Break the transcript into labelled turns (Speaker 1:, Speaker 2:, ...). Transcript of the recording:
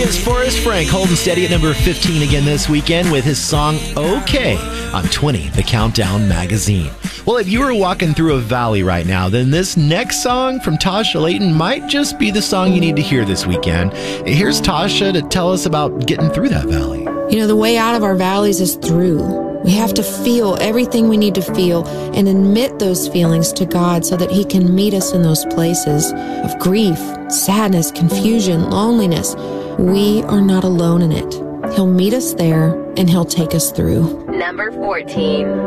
Speaker 1: Against Forrest Frank, holding steady at number 15 again this weekend with his song OK on 20, The Countdown Magazine. Well, if you were walking through a valley right now, then this next song from Tasha Layton might just be the song you need to hear this weekend. Here's Tasha to tell us about getting through that valley.
Speaker 2: You know, the way out of our valleys is through. We have to feel everything we need to feel and admit those feelings to God so that He can meet us in those places of grief, sadness, confusion, loneliness. We are not alone in it. He'll meet us there and He'll take us through.
Speaker 3: Number 14.